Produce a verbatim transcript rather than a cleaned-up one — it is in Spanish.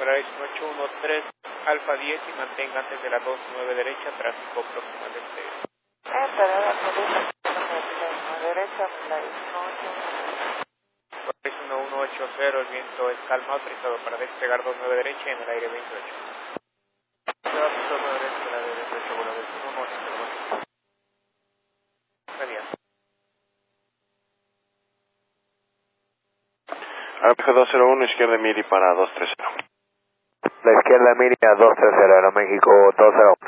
Horizon ocho uno tres Alfa diez y mantenga antes de la dos nueve derecha, tráfico próximo al despegue. Entrada a derecha, Horizon uno ocho cero, el viento es calma, autorizado para despegar dos nueve derecha en el aire veintiocho. dos nueve derecha en el aire veintiocho, vuelo del uno ocho cero. Salía. Aeroméxico dos cero uno, izquierda Miri para dos tres cero. La izquierda Miri a dos tres cero, Aeroméxico dos cero uno.